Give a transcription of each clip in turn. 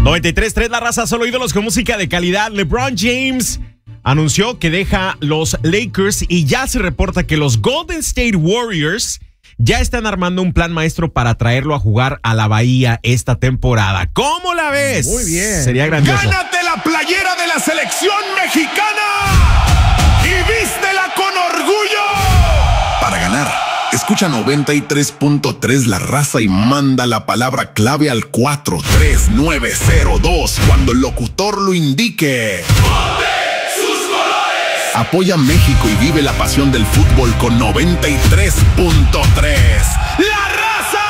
93.3 La Raza, solo ídolos con música de calidad. LeBron James anunció que deja los Lakers y ya se reporta que los Golden State Warriors ya están armando un plan maestro para traerlo a jugar a la Bahía esta temporada. ¿Cómo la ves? Muy bien. Sería grandioso. ¡Gánate la playera de la selección mexicana! ¡Y vístela con orgullo! Para ganar, escucha 93.3 La Raza y manda la palabra clave al 43902 cuando el locutor lo indique. Apoya a México y vive la pasión del fútbol con 93.3. ¡La Raza!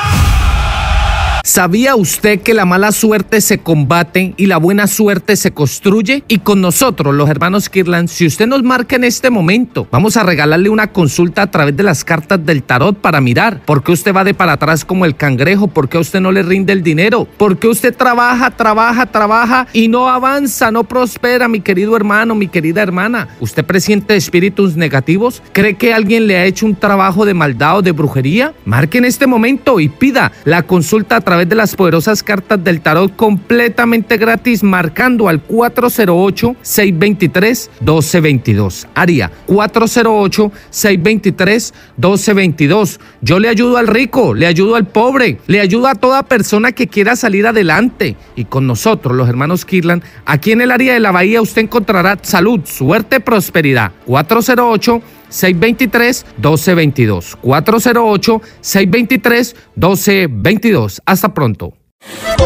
¿Sabía usted que la mala suerte se combate y la buena suerte se construye? Y con nosotros, los hermanos Kirtland, si usted nos marca en este momento, vamos a regalarle una consulta a través de las cartas del tarot para mirar por qué usted va de para atrás como el cangrejo, por qué a usted no le rinde el dinero, por qué usted trabaja y no avanza, no prospera, mi querido hermano, mi querida hermana. ¿Usted presiente espíritus negativos? ¿Cree que alguien le ha hecho un trabajo de maldad o de brujería? Marque en este momento y pida la consulta a través de las poderosas cartas del tarot completamente gratis, marcando al 408-623-1222. Área 408-623-1222. Yo le ayudo al rico, le ayudo al pobre, le ayudo a toda persona que quiera salir adelante. Y con nosotros, los hermanos Kirtland, aquí en el área de la Bahía, usted encontrará salud, suerte, prosperidad. 408-623-1222. 408-623-1222. Hasta pronto.